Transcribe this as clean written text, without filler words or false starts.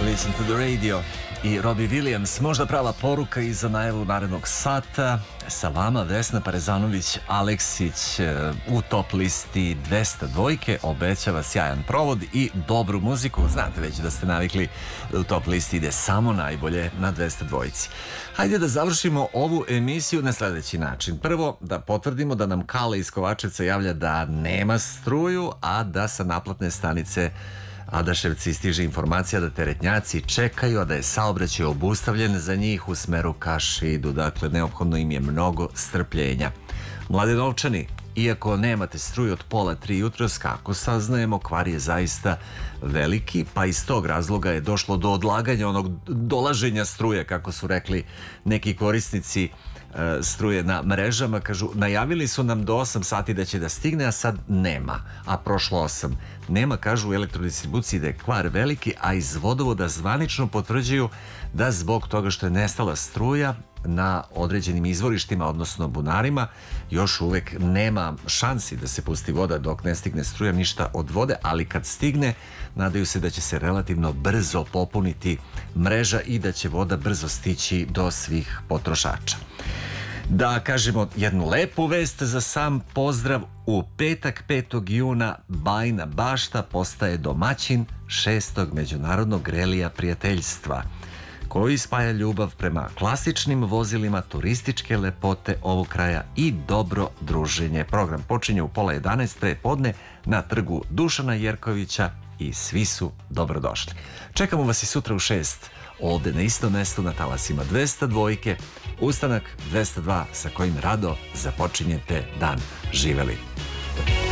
Listen to the radio i Robbie Williams. Možda prava poruka i za najavu narednog sata. Sa vama Vesna Parezanović Aleksić u top listi 202. Obećava sjajan provod i dobru muziku. Znate već da ste navikli da u top listi ide samo najbolje na 202. Hajde da završimo ovu emisiju na sledeći način. Prvo, da potvrdimo da nam Kale iz Kovačevca javlja da nema struju, a da sa naplatne stanice Adaševci stiže informacija da teretnjaci čekaju, a da je saobraćaj obustavljen za njih u smeru ka Šidu. Dakle, neophodno im je mnogo strpljenja. Mladenovčani, iako nemate struju od 2:30 jutros, kako saznajemo, kvar je zaista veliki, pa iz tog razloga je došlo do odlaganja onog dolaženja struje, kako su rekli neki korisnici struje na mrežama. Kažu, najavili su nam do 8 sati da će da stigne, a sad nema, a prošlo 8. Nema, kažu u elektrodistribuciji, da je kvar veliki, a iz vodovoda zvanično potvrđuju da zbog toga što je nestala struja na određenim izvorištima, odnosno bunarima, još uvek nema šansi da se pusti voda dok ne stigne struja, ništa od vode, ali kad stigne, nadaju se da će se relativno brzo popuniti mreža i da će voda brzo stići do svih potrošača. Da kažemo jednu lepu vest za sam pozdrav. U petak 5. juna Bajina Bašta postaje domaćin 6. međunarodnog relija prijateljstva, koji spaja ljubav prema klasičnim vozilima, turističke lepote ovog kraja i dobro druženje. Program počinje u 10:30 pre podne na trgu Dušana Jerkovića i svi su dobrodošli. Čekamo vas i sutra u 6 ovde na istom mestu na talasima 202. Ustanak 202 sa kojim rado započinjete dan. Živeli!